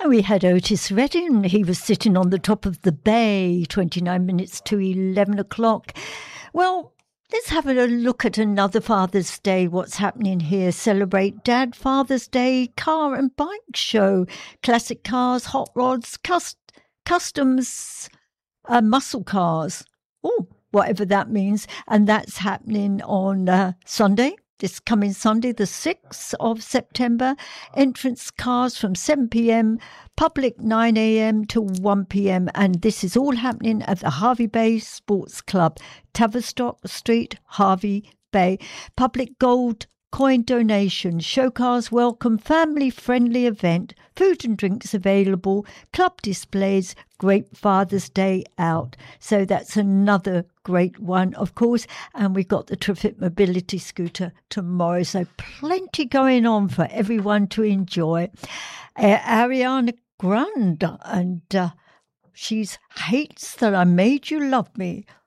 We had Otis Redding. He was sitting on the top of the bay, 29 minutes to 11 o'clock. Well, let's have a look at another Father's Day. What's happening here? Celebrate Dad Father's Day car and bike show. Classic cars, hot rods, customs, muscle cars. Oh, whatever that means. And that's happening on Sunday. This coming Sunday, the 6th of September. Entrance cars from 7 p.m, public 9 a.m. to 1 p.m. And this is all happening at the Hervey Bay Sports Club, Tavistock Street, Hervey Bay. Public gold coin donation, show cars welcome, family-friendly event, food and drinks available, club displays, great Father's Day out. So that's another great one, of course. And we've got the Traffic Mobility Scooter tomorrow. So plenty going on for everyone to enjoy. Ariana Grande, and she hates that I made you love me.